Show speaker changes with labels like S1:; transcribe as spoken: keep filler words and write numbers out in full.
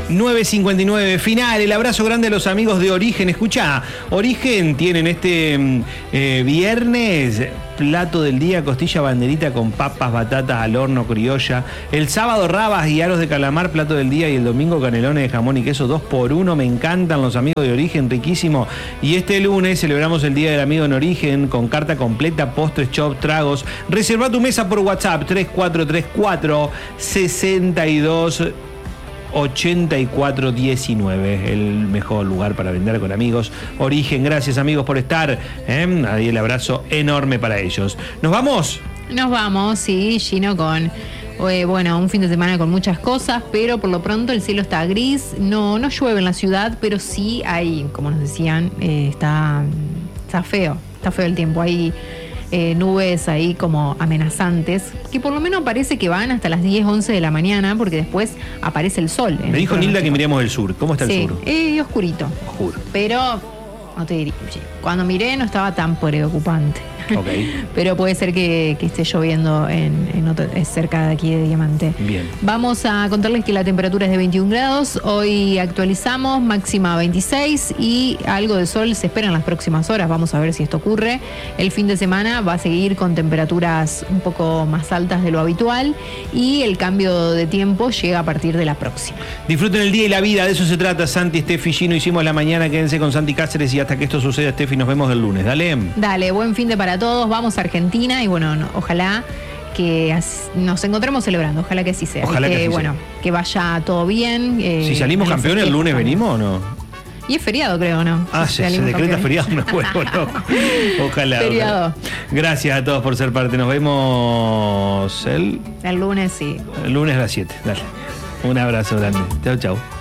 S1: nueve cincuenta y nueve, final. El abrazo grande a los amigos de Origen. Escuchá, Origen tienen este eh, viernes plato del día, costilla banderita con papas, batatas al horno, criolla. El sábado rabas y aros de calamar, plato del día. Y el domingo canelones de jamón y queso dos por uno. Me encantan los amigos de Origen, riquísimo. Y este lunes celebramos el Día del Amigo en Origen con carta completa, postres, chop, tragos. Reserva tu mesa por WhatsApp tres cuatro tres cuatro, seis dos, ochenta y cuatro diecinueve, el mejor lugar para brindar con amigos. Origen, gracias amigos por estar, ¿eh? Ahí el abrazo enorme para ellos. ¿Nos vamos?
S2: Nos vamos, sí, Gino, con eh, bueno, un fin de semana con muchas cosas, pero por lo pronto el cielo está gris, no, no llueve en la ciudad, pero sí hay, como nos decían, eh, está, está feo, está feo el tiempo, hay Eh, nubes ahí como amenazantes, que por lo menos parece que van hasta las diez, once de la mañana, porque después aparece el sol.
S1: Me dijo Nilda que miremos el sur. ¿Cómo está el
S2: sí,
S1: sur?
S2: Eh, oscurito.
S1: Oscuro.
S2: Pero, no te diría, cuando miré no estaba tan preocupante.
S1: Okay.
S2: Pero puede ser que, que esté lloviendo en, en otro, cerca de aquí de Diamante.
S1: Bien.
S2: Vamos a contarles que la temperatura es de veintiún grados. Hoy actualizamos, máxima veintiséis y algo de sol se espera en las próximas horas. Vamos a ver si esto ocurre. El fin de semana va a seguir con temperaturas un poco más altas de lo habitual y el cambio de tiempo llega a partir de la próxima.
S1: Disfruten el día y la vida, de eso se trata. Santi, Steffi, Gino, hicimos la mañana. Quédense con Santi Cáceres y hasta que esto suceda, Steffi, nos vemos el lunes. Dale.
S2: Dale, buen fin de para todos, vamos a Argentina y bueno, no, ojalá que as, nos encontremos celebrando, ojalá que así sea.
S1: Ojalá
S2: que,
S1: que así
S2: bueno,
S1: sea.
S2: Que vaya todo bien. Eh,
S1: si salimos campeones el lunes, ¿venimos o no?
S2: Y es feriado, creo, ¿no?
S1: Ah,
S2: si
S1: se, se decreta
S2: campeones.
S1: feriado, me vuelvo loco. Ojalá.
S2: Feriado.
S1: Ojalá. Gracias a todos por ser parte. Nos vemos el,
S2: el lunes, sí.
S1: el lunes a las siete. Dale. Un abrazo grande. Chau, chau.